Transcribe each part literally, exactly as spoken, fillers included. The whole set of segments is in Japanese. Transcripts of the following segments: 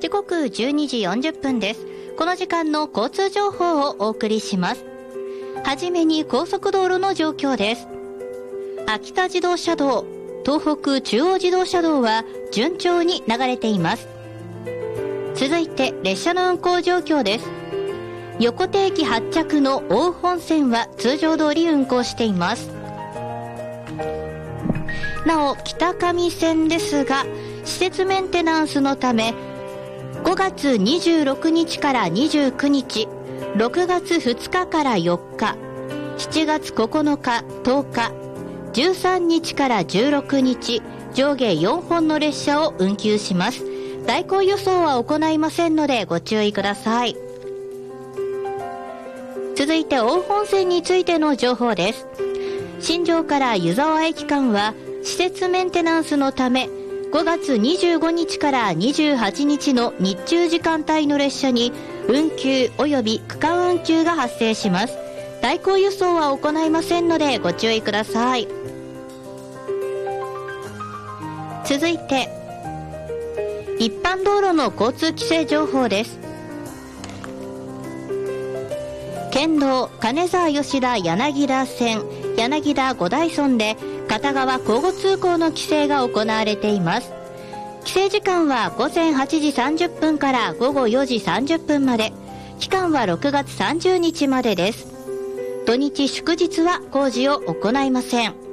時刻じゅうにじよんじゅっぷんです。この時間の交通情報をお送りします。はじめに高速道路の状況です。秋田自動車道、東北中央自動車道は順調に流れています。続いて列車の運行状況です。横手駅発着の奥羽本線は通常通り運行しています。なお北上線ですが、施設メンテナンスのためごがつにじゅうろくにちからにじゅうくにち、ろくがつふつかからよっか、しちがつここのか、とおか、じゅうさんにちからじゅうろくにち、上下よんほんの列車を運休します。代行輸送は行いませんのでご注意ください。続いて奥羽本線についての情報です。新庄から湯沢駅間は施設メンテナンスのためごがつにじゅうごにちからにじゅうはちにちの日中時間帯の列車に運休及び区間運休が発生します。代行輸送は行いませんのでご注意ください。続いて一般道路の交通規制情報です。県道金沢吉田柳田線柳田五大村で片側交互通行の規制が行われています。規制時間はごぜんはちじさんじゅっぷんからごごよじさんじゅっぷんまで、期間はろくがつさんじゅうにちまでです。土日祝日は工事を行いません。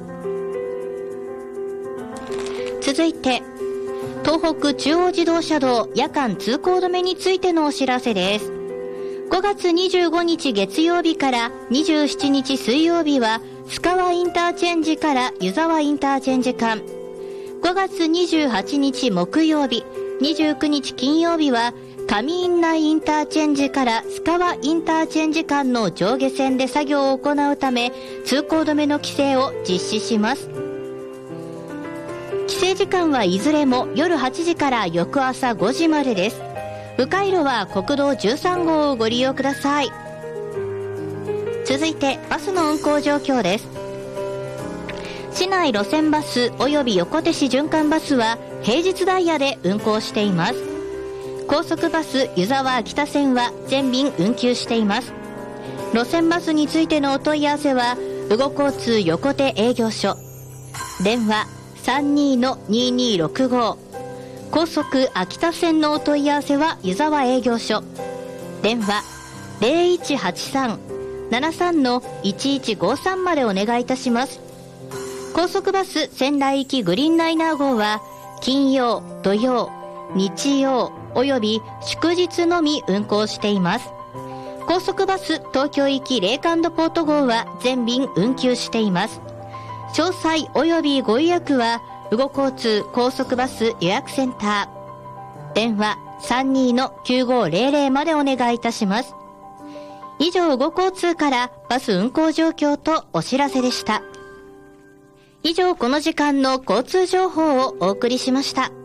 続いて東北中央自動車道夜間通行止めについてのお知らせです。ごがつにじゅうごにち月曜日からにじゅうしちにち水曜日は須川インターチェンジから湯沢インターチェンジ間、ごがつにじゅうはちにち木曜日、にじゅうくにち金曜日は上院内インターチェンジから須川インターチェンジ間の上下線で作業を行うため通行止めの規制を実施します。規制時間はいずれも夜はちじから翌朝ごじまでです。迂回路は国道じゅうさんごうをご利用ください。続いてバスの運行状況です。市内路線バスおよび横手市循環バスは平日ダイヤで運行しています。高速バス湯沢秋田線は全便運休しています。路線バスについてのお問い合わせは羽後交通横手営業所、電話 さんにーのにーにーろくご、高速秋田線のお問い合わせは湯沢営業所、電話 ゼロいちはちさん ななさんのいちいちごさん までお願いいたします。高速バス仙台行きグリーンライナー号は金曜、土曜、日曜および祝日のみ運行しています。高速バス東京行きレイカンドポート号は全便運休しています。詳細およびご予約は羽後交通高速バス予約センター、電話 さんにーのきゅうごゼロゼロ までお願いいたします。以上、羽後交通からバス運行状況とお知らせでした。以上、この時間の交通情報をお送りしました。